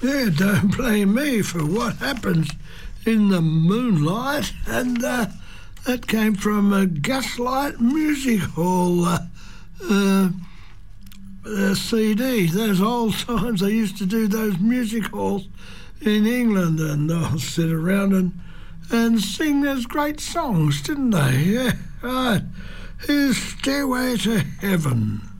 Yeah, don't blame me for what happens in the moonlight. And that came from a Gaslight Music Hall CD. Those old times they used to do those music halls in England, and I'll sit around and sing those great songs, didn't they? Yeah, right. Here's Stairway to Heaven.